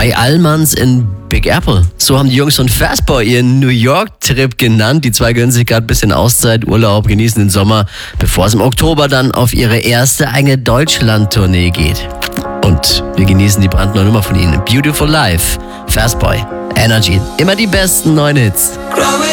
Zwei Allmanns in Big Apple. So haben die Jungs von Fastboy ihren New York-Trip genannt. Die zwei gönnen sich gerade ein bisschen Auszeit, Urlaub, genießen den Sommer, bevor es im Oktober dann auf ihre erste eigene Deutschland-Tournee geht. Und wir genießen die brandneue Nummer von ihnen. Beautiful Life. Fastboy. Energy. Immer die besten neuen Hits.